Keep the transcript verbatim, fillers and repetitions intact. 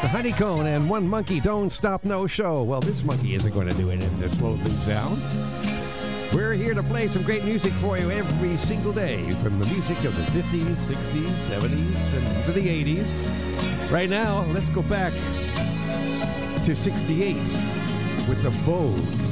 The Honeycomb and One Monkey Don't Stop No Show. Well, this monkey isn't going to do anything to slow things down. We're here to play some great music for you every single day, from the music of the fifties, sixties, seventies, and to the eighties. Right now, let's go back to sixty-eight with the Vogue.